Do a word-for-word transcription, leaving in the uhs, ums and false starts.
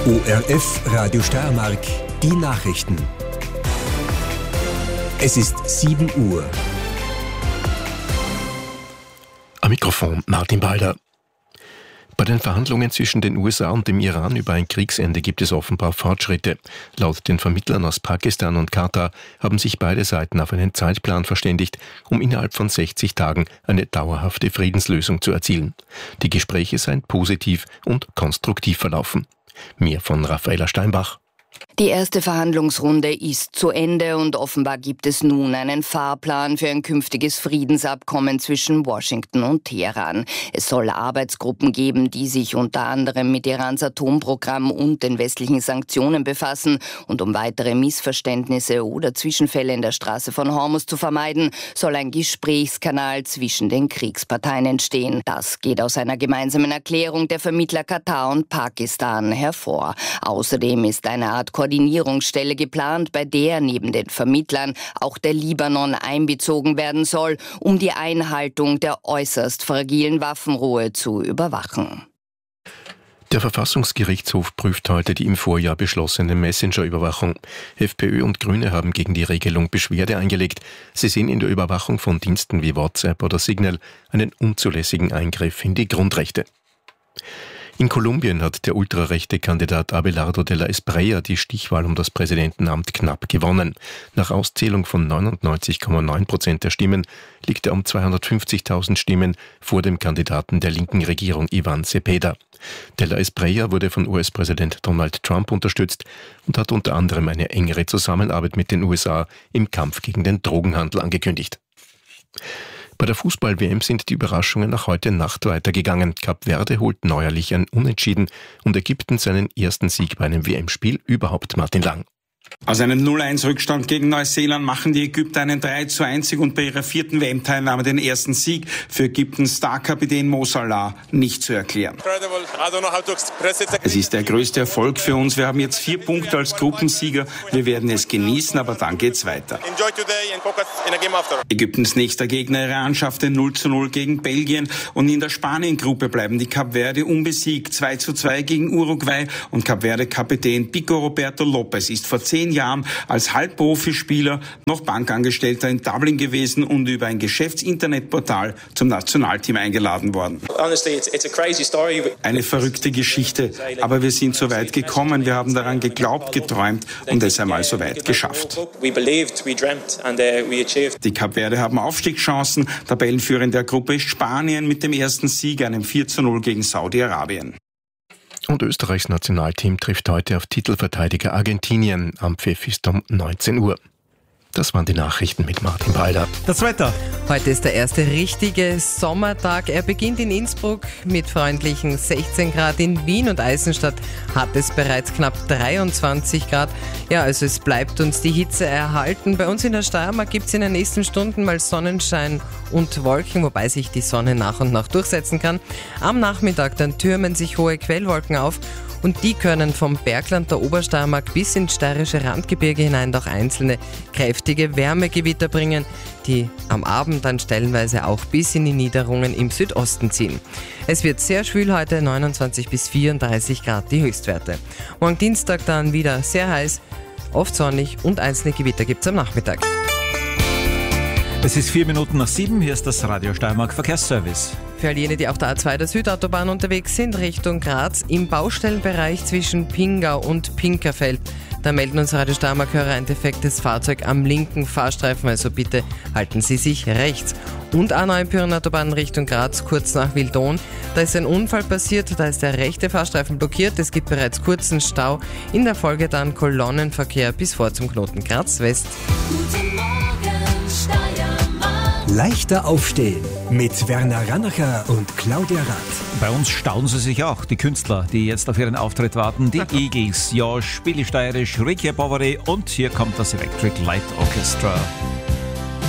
O R F Radio Steiermark, die Nachrichten. Es ist sieben Uhr. Am Mikrofon Martin Balder. Bei den Verhandlungen zwischen den U S A und dem Iran über ein Kriegsende gibt es offenbar Fortschritte. Laut den Vermittlern aus Pakistan und Katar haben sich beide Seiten auf einen Zeitplan verständigt, um innerhalb von sechzig Tagen eine dauerhafte Friedenslösung zu erzielen. Die Gespräche seien positiv und konstruktiv verlaufen. Mehr von Raffaella Steinbach. Die erste Verhandlungsrunde ist zu Ende und offenbar gibt es nun einen Fahrplan für ein künftiges Friedensabkommen zwischen Washington und Teheran. Es soll Arbeitsgruppen geben, die sich unter anderem mit Irans Atomprogramm und den westlichen Sanktionen befassen. Und um weitere Missverständnisse oder Zwischenfälle in der Straße von Hormuz zu vermeiden, soll ein Gesprächskanal zwischen den Kriegsparteien entstehen. Das geht aus einer gemeinsamen Erklärung der Vermittler Katar und Pakistan hervor. Außerdem ist eine Art Koordinierungsstelle geplant, bei der neben den Vermittlern auch der Libanon einbezogen werden soll, um die Einhaltung der äußerst fragilen Waffenruhe zu überwachen. Der Verfassungsgerichtshof prüft heute die im Vorjahr beschlossene Messenger-Überwachung. FPÖ und Grüne haben gegen die Regelung Beschwerde eingelegt. Sie sehen in der Überwachung von Diensten wie WhatsApp oder Signal einen unzulässigen Eingriff in die Grundrechte. In Kolumbien hat der ultrarechte Kandidat Abelardo de la Espriella die Stichwahl um das Präsidentenamt knapp gewonnen. Nach Auszählung von neunundneunzig Komma neun Prozent der Stimmen liegt er um zweihundertfünfzigtausend Stimmen vor dem Kandidaten der linken Regierung Ivan Cepeda. De la Espriella wurde von U S-Präsident Donald Trump unterstützt und hat unter anderem eine engere Zusammenarbeit mit den U S A im Kampf gegen den Drogenhandel angekündigt. Bei der Fußball-W M sind die Überraschungen nach heute Nacht weitergegangen. Kap Verde holt neuerlich ein Unentschieden und Ägypten seinen ersten Sieg bei einem W M-Spiel überhaupt. Martin Lang. Aus einem null eins Rückstand gegen Neuseeland machen die Ägypter einen drei zu eins und bei ihrer vierten W M-Teilnahme den ersten Sieg. Für Ägyptens Star-Kapitän Mo Salah nicht zu erklären. Es ist der größte Erfolg für uns. Wir haben jetzt vier Punkte als Gruppensieger. Wir werden es genießen, aber dann geht's weiter. Ägyptens nächster Gegner Iran schaffte null zu null gegen Belgien und in der Spanien-Gruppe bleiben die Kap Verde unbesiegt. zwei zu zwei gegen Uruguay und Kap Verde-Kapitän Pico Roberto Lopez ist vor zehn Jahren als Halbprofispieler noch Bankangestellter in Dublin gewesen und über ein Geschäftsinternetportal zum Nationalteam eingeladen worden. Eine verrückte Geschichte, aber wir sind so weit gekommen, wir haben daran geglaubt, geträumt und es einmal so weit geschafft. Die Kap Verde haben Aufstiegschancen, Tabellenführer in der Gruppe ist Spanien mit dem ersten Sieg, einem vier zu null gegen Saudi-Arabien. Und Österreichs Nationalteam trifft heute auf Titelverteidiger Argentinien. Am Pfiff ist um neunzehn Uhr. Das waren die Nachrichten mit Martin Balder. Das Wetter. Heute ist der erste richtige Sommertag. Er beginnt in Innsbruck mit freundlichen sechzehn Grad. In Wien und Eisenstadt hat es bereits knapp dreiundzwanzig Grad. Ja, also es bleibt uns die Hitze erhalten. Bei uns in der Steiermark gibt es in den nächsten Stunden mal Sonnenschein und Wolken, wobei sich die Sonne nach und nach durchsetzen kann. Am Nachmittag dann türmen sich hohe Quellwolken auf. Und die können vom Bergland der Obersteiermark bis ins steirische Randgebirge hinein doch einzelne kräftige Wärmegewitter bringen, die am Abend dann stellenweise auch bis in die Niederungen im Südosten ziehen. Es wird sehr schwül heute, neunundzwanzig bis vierunddreißig Grad die Höchstwerte. Morgen Dienstag dann wieder sehr heiß, oft sonnig und einzelne Gewitter gibt es am Nachmittag. Es ist vier Minuten nach sieben, hier ist das Radio Steiermark Verkehrsservice. Für all jene, die auf der A zwei der Südautobahn unterwegs sind, Richtung Graz, im Baustellenbereich zwischen Pingau und Pinkerfeld, da melden uns Radio Steiermark-Hörer ein defektes Fahrzeug am linken Fahrstreifen, also bitte halten Sie sich rechts. Und A neun Pyreneenautobahn Richtung Graz, kurz nach Wildon, da ist ein Unfall passiert, da ist der rechte Fahrstreifen blockiert, es gibt bereits kurzen Stau, in der Folge dann Kolonnenverkehr bis vor zum Knoten Graz West. Guten Morgen, Steiermark. Leichter aufstehen mit Werner Rannacher und Claudia Rath. Bei uns staunen sie sich auch, die Künstler, die jetzt auf ihren Auftritt warten. Die Eagles, ja, Spiele steirisch, Ricky Bovary und hier kommt das Electric Light Orchestra.